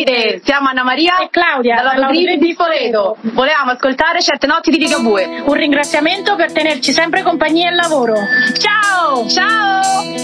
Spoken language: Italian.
Davide, siamo Anna Maria e Claudia dalla Nutri di Spoleto. Volevamo ascoltare Certe notti di Ligabue. Un ringraziamento per tenerci sempre compagnia al lavoro. Ciao! Ciao!